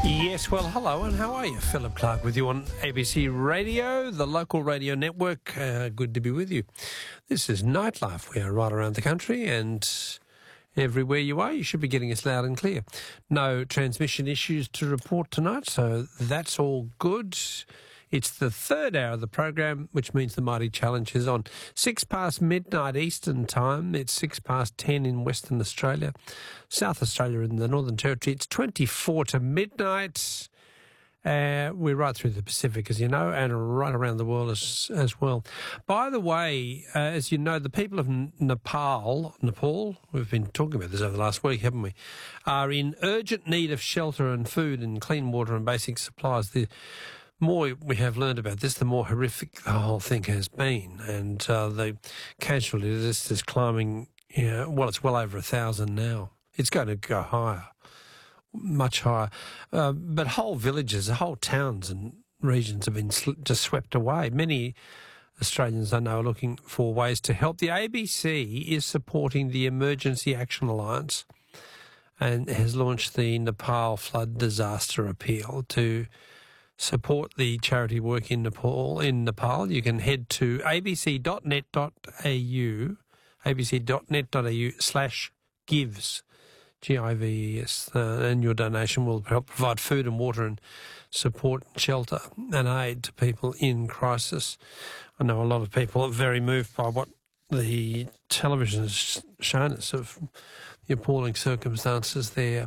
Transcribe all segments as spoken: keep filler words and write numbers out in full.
Yes, well, hello, and how are you? Philip Clark with you on A B C Radio, the local radio network. Uh, good to be with you. This is Nightlife. We are right around the country, and everywhere you are, you should be getting us loud and clear. No transmission issues to report tonight, so that's all good. It's the third hour of the program, which means the Mighty Challenge is on. Six past midnight Eastern time. It's six past ten in Western Australia. South Australia and the Northern Territory, it's twenty-four to midnight. Uh, we're right through the Pacific, as you know, and right around the world as, as well. By the way, uh, as you know, the people of N- Nepal, Nepal, we've been talking about this over the last week, haven't we, are in urgent need of shelter and food and clean water and basic supplies. The more we have learned about this, the more horrific the whole thing has been. And uh, the casualty list is climbing, you know, well, it's well over a thousand now. It's going to go higher, much higher. Uh, but whole villages, whole towns and regions have been sl- just swept away. Many Australians, I know, are looking for ways to help. The A B C is supporting the Emergency Action Alliance and has launched the Nepal Flood Disaster Appeal to support the charity work in Nepal. In Nepal, you can head to a b c dot net dot a u, a b c dot net dot a u slash gives, G I V E S, uh, and your donation will help provide food and water and support and shelter and aid to people in crisis. I know a lot of people are very moved by what the television has shown us of the appalling circumstances there.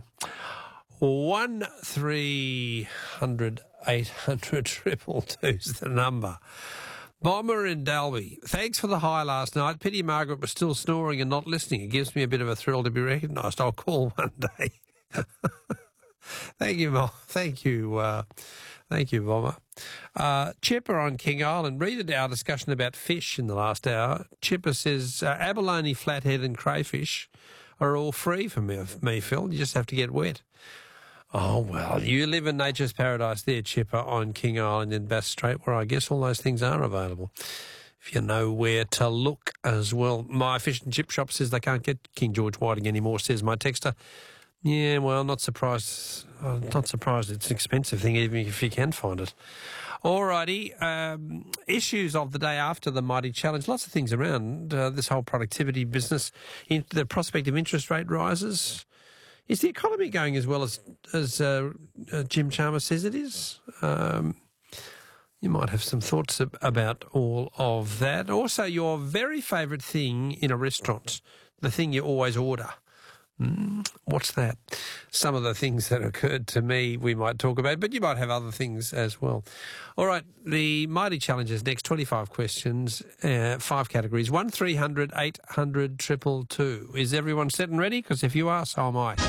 One three hundred eight hundred triple two's the number. Bomber in Dalby, thanks for the high last night. Pity Margaret was still snoring and not listening. It gives me a bit of a thrill to be recognised. I'll call one day. Thank you, Mo. Thank you, uh, thank you, Bomber. Uh, Chipper on King Island. Read our discussion about fish in the last hour. Chipper says uh, abalone, flathead, and crayfish are all free for me, me, Phil. You just have to get wet. Oh, well, you live in nature's paradise there, Chipper, on King Island in Bass Strait, where I guess all those things are available, if you know where to look as well. My fish and chip shop says they can't get King George Whiting anymore, says my texter. Yeah, well, not surprised. I'm not surprised. It's an expensive thing, even if you can find it. All righty. Um, issues of the day after the Mighty Challenge. Lots of things around uh, this whole productivity business. In the prospect of interest rate rises. Is the economy going as well as as uh, uh, Jim Chalmers says it is? Um, you might have some thoughts ab- about all of that. Also, your very favourite thing in a restaurant, the thing you always order. Mm, what's that? Some of the things that occurred to me we might talk about, but you might have other things as well. All right, the Mighty Challenge is next, twenty-five questions, uh, five categories, one three hundred eight hundred triple two. Is everyone set and ready? Because if you are, so am I.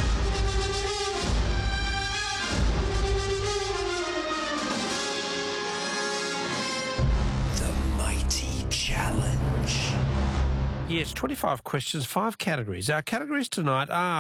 The Mighty Challenge. Yes, twenty-five questions, five categories. Our categories tonight are